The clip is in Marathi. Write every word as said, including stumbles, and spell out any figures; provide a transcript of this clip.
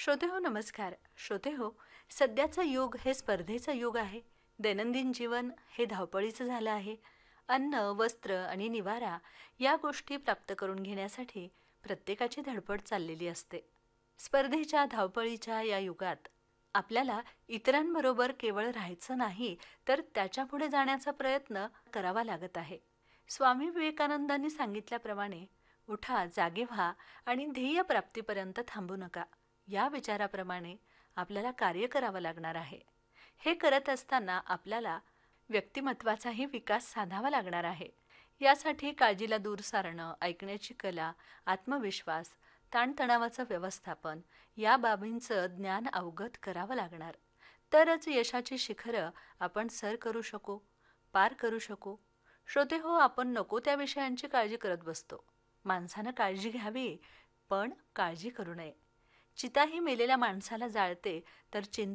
श्रोते हो नमस्कार. श्रोते हो, सध्याचं युग हे स्पर्धेचं युग आहे. दैनंदिन जीवन हे धावपळीचं झालं आहे. अन्न, वस्त्र आणि निवारा या गोष्टी प्राप्त करून घेण्यासाठी प्रत्येकाची धडपड चाललेली असते. स्पर्धेच्या धावपळीच्या या युगात आपल्याला इतरांबरोबर केवळ राहायचं नाही, तर त्याच्यापुढे जाण्याचा प्रयत्न करावा लागत आहे. स्वामी विवेकानंदांनी सांगितल्याप्रमाणे उठा, जागे व्हा आणि ध्येय प्राप्तीपर्यंत थांबू नका. या विचाराप्रमाणे आपल्याला कार्य करावं लागणार आहे. हे करत असताना आपल्याला व्यक्तिमत्वाचाही विकास साधावा लागणार आहे. यासाठी काळजीला दूर सारणं, ऐकण्याची कला, आत्मविश्वास, ताणतणावाचं व्यवस्थापन या बाबींचं ज्ञान अवगत करावं लागणार. तरच यशाची शिखरं आपण सर करू शकू, पार करू शकू. श्रोते हो, आपण नको त्या विषयांची काळजी करत बसतो. माणसानं काळजी घ्यावी, पण काळजी करू नये. चिताही मेलेल्या माणसाला जाळते, तर चिंता